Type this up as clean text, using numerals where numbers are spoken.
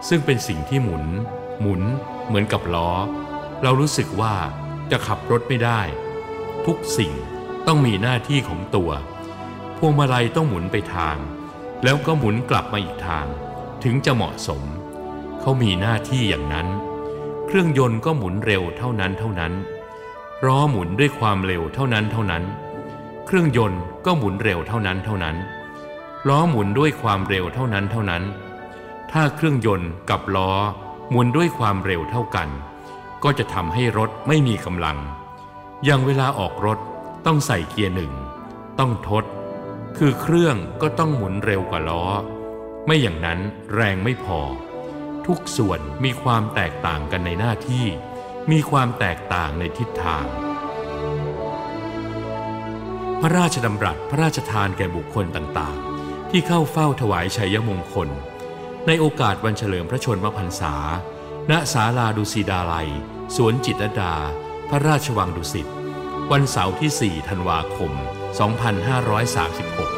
ซึ่งเป็นสิ่งที่หมุนเหมือนกับล้อเรารู้สึกว่าจะขับรถไม่ได้ทุกสิ่งต้องมีหน้าที่ของตัวพวงมาลัยต้องหมุนไปทางแล้วก็หมุนกลับมาอีกทางถึงจะเหมาะสมเขามีหน้าที่อย่างนั้นเครื่องยนต์ก็หมุนเร็วเท่านั้นล้อหมุนด้วยความเร็วเท่านั้นเครื่องยนต์ก็หมุนเร็วเท่านั้นล้อหมุนด้วยความเร็วเท่านั้นถ้าเครื่องยนต์กับล้อหมุนด้วยความเร็วเท่ากันก็จะทำให้รถไม่มีกำลังอย่างเวลาออกรถต้องใส่เกียร์หนึ่งต้องทดคือเครื่องก็ต้องหมุนเร็วกว่าล้อไม่อย่างนั้นแรงไม่พอทุกส่วนมีความแตกต่างกันในหน้าที่มีความแตกต่างในทิศทางพระราชดำรัสพระราชทานแก่บุคคลต่างๆที่เข้าเฝ้าถวายชัยมงคลในโอกาสวันเฉลิมพระชนมพรรษาณศาลาดุสิตาลัยสวนจิตรลดาพระราชวังดุสิตวันเสาร์ที่ 4 ธันวาคม 2536